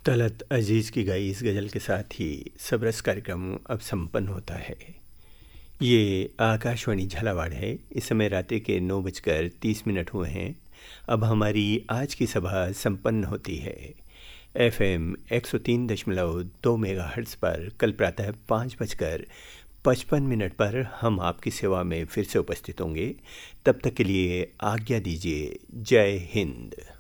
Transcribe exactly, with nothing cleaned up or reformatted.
तलत अजीज़ की गाई इस गज़ल के साथ ही सबरस कार्यक्रम अब संपन्न होता है। ये आकाशवाणी झालावाड़ है। इस समय रात के नौ बजकर तीस मिनट हुए हैं। अब हमारी आज की सभा संपन्न होती है। एफ एम एक सौ तीन दशमलव दो मेगा हर्ट्ज़ पर कल प्रातः पाँच बजकर पचपन मिनट पर हम आपकी सेवा में फिर से उपस्थित होंगे। तब तक के लिए आज्ञा दीजिए। जय हिंद।